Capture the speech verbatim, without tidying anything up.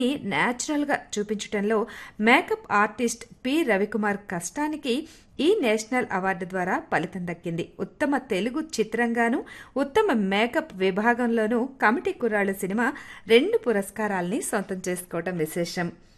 న్యాచురల్గా చూపించడంలో makeup artist P Ravikumar కష్టానికి ఈ నేషనల్ అవార్డు ద్వారా ఫలితం దక్కింది. ఉత్తమ తెలుగు చిత్రంగాను, ఉత్తమ మేకప్ విభాగంలోనూ కమిటీ కుర్రాళ్ళు సినిమా రెండు పురస్కారాల్ని సొంతం చేసుకోవడం విశేషం.